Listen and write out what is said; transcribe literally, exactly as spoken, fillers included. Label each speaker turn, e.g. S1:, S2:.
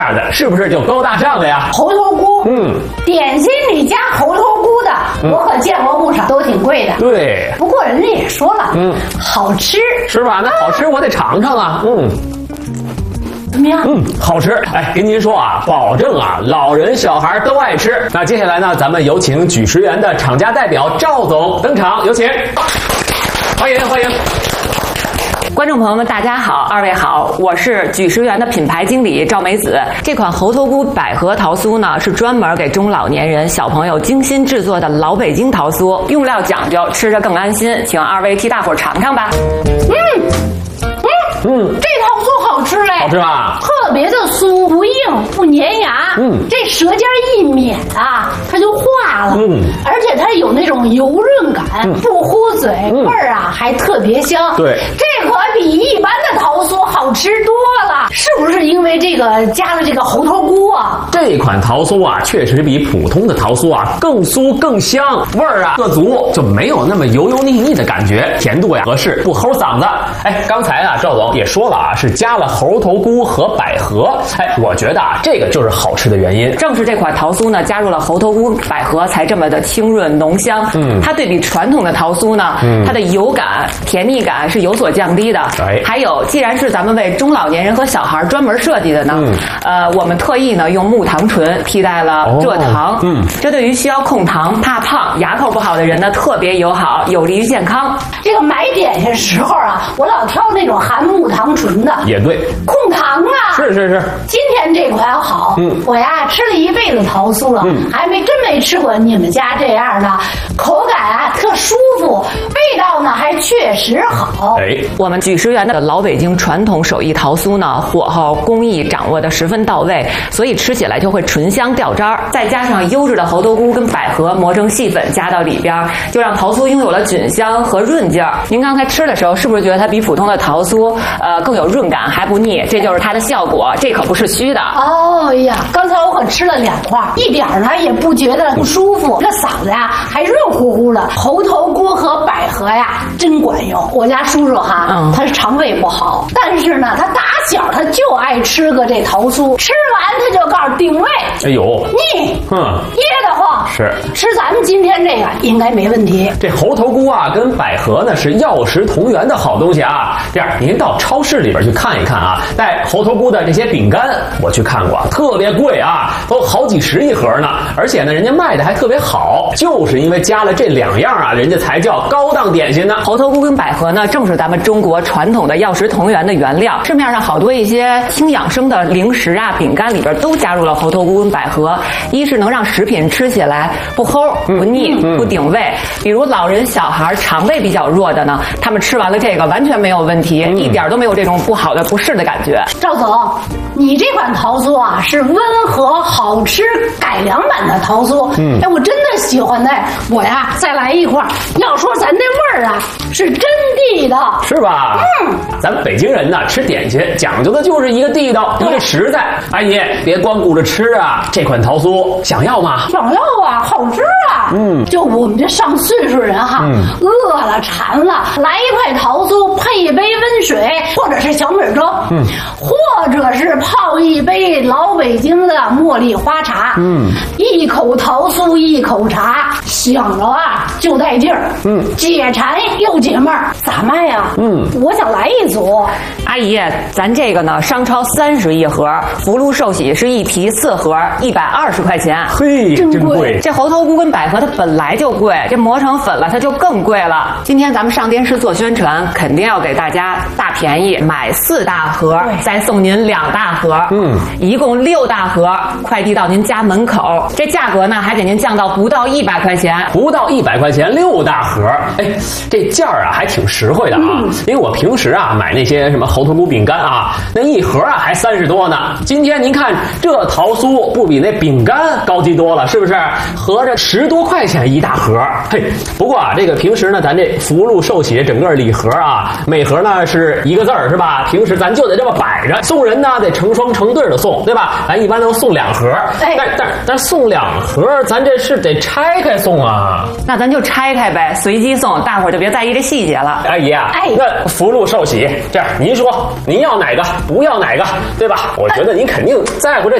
S1: 的，是不是就高大上了呀？
S2: 猴头菇，
S1: 嗯，
S2: 点心里加猴头菇的，嗯、我可见过不少，都挺贵的。
S1: 对，
S2: 不过人家也说了，嗯，好吃
S1: 是吧？那好吃我得尝尝啊，嗯。
S2: 怎么样？
S1: 嗯，好吃。哎，跟您说啊，保证啊，老人小孩都爱吃。那接下来呢，咱们有请举食园的厂家代表赵总登场，有请，欢迎欢迎。
S3: 观众朋友们，大家好，二位好，我是举食园的品牌经理赵梅子。这款猴头菇百合桃酥呢，是专门给中老年人、小朋友精心制作的老北京桃酥，用料讲究，吃着更安心。请二位替大伙尝尝吧。
S2: 嗯嗯嗯，这桃酥好吃嘞，
S1: 好吃吧？
S2: 特别的酥，不硬不粘牙。嗯，这舌尖一抿啊，它就化了。嗯，而且它有那种油润感，嗯、不糊嘴，嗯、味儿啊还特别香。
S1: 对，
S2: 这可比一般的桃酥好吃多了。是不是因为这个加了这个猴头菇啊？
S1: 这款桃酥啊，确实比普通的桃酥啊更酥更香，味儿啊特足，就没有那么油油腻腻的感觉，甜度呀合适，不齁嗓子。哎，刚才啊赵总也说了啊，是加了猴头菇和百合。哎，我觉得啊这个就是好吃的原因。
S3: 正是这款桃酥呢，加入了猴头菇、百合，才这么的清润浓香。嗯，它对比传统的桃酥呢，嗯、它的油感、甜腻感是有所降低的。
S1: 哎，
S3: 还有，既然是咱们为中老年人和小孩专门设计的呢，嗯、呃，我们特意呢用木糖醇替代了蔗糖。哦、嗯，这对于需要控糖、怕胖、牙口不好的人呢特别友好，有利于健康。
S2: 这个买点心时候啊，我老挑那种含木糖醇的。
S1: 也对，
S2: 控糖啊。
S1: 是是是。
S2: 今天这款好，嗯，我呀吃了一辈子桃酥了，嗯，还没真没吃过你们家这样的，口感啊特舒服，味道呢还确实好。
S1: 哎，
S3: 我们举食园的老北京传统手艺桃酥呢，火候工艺掌握的十分到位，所以吃起来就会醇香掉渣儿。再加上优质的猴头菇跟百合磨成细粉加到里边，就让桃酥拥有了菌香和润劲儿。您刚才吃的时候，是不是觉得它比普通的桃酥呃更有润感还不腻？这就是它的效果，这可不是虚的。
S2: 哦呀，刚才我可吃了两块，一点呢也不觉得不舒服，这嗓子呀还润乎乎的。猴头菇和百合呀真管用。我家叔叔哈，嗯、他是肠胃不好，但是呢他打小他就爱吃个这桃酥，吃完他就告诉定位，
S1: 哎呦
S2: 腻，
S1: 嗯，
S2: 噎得慌。
S1: 是
S2: 吃咱们今天这个应该没问题。
S1: 这猴头菇啊跟百合呢是药食同源的好东西啊。这样您到超市里边去看一看啊，带猴头菇的这些饼干，我去看过，特别贵啊，都好几十一盒呢。而且呢，人家卖的还特别好，就是因为加了这两样啊，人家才叫高档点心呢。
S3: 猴头菇跟百合呢，正是咱们中国传统的药食同源的原料。市面上好多一些轻养生的零食啊、饼干里边都加入了猴头菇跟百合，一是能让食品吃起来不齁、不腻、嗯、不顶胃。比如老人、小孩肠胃比较弱的呢，他们吃完了这个完全没有问题，嗯、一点都没有这种不好的不适的感觉。
S2: 赵总，你这款桃酥啊是温和好吃改良版的桃酥，嗯，哎，我真的喜欢那，我呀再来一块。要说咱这味儿啊是真地道，
S1: 是吧？嗯，咱北京人呢吃点心讲究的就是一个地道，一个实在。阿姨，别光顾着吃啊，这款桃酥想要吗？
S2: 想要啊，好吃啊。嗯，就我们这上岁数人哈，嗯、饿了馋了，来一块桃酥，配一杯温水，或者是小米粥，嗯，或者是泡一杯老北京的茉莉花茶，嗯，一口桃酥一口茶，想着啊就带劲儿，嗯，解馋又解闷儿，咋卖呀？嗯，我想来一组。
S3: 阿姨，咱这个呢，商超三十一盒，福禄寿喜是一提四盒，一百二十块钱。
S1: 嘿，真贵！
S3: 这猴头菇跟百合它本来就贵，这磨成粉了它就更贵了。今天咱们上电视做宣传，肯定要给大家大便宜，买四大盒，再送您两大盒，嗯，一共六大盒，快递到您家门口。这价格呢，还给您降到不到一百块钱，
S1: 不到一百块钱六大盒，哎，这价儿啊还挺实惠的啊。嗯、因为我平时啊买那些什么猴头菇饼干啊，那一盒啊还三十多呢。今天您看这桃酥不比那饼干高级多了，是不是？合着十多块钱一大盒。嘿，不过啊，这个平时呢，咱这福禄寿喜整个礼盒啊，每盒呢是一个字儿，是吧？平时咱就得这么摆着，送人呢得成双成对的送，对吧？ 咱一般都送两盒，
S2: 哎
S1: 但但但送两盒，咱这是得拆开送啊。
S3: 那咱就拆开呗，随机送，大伙儿就别在意这细节了。
S1: 阿姨啊，
S2: 哎
S1: 那福禄寿喜，这样您说您要哪个，不要哪个，对吧？我觉得您肯定在乎这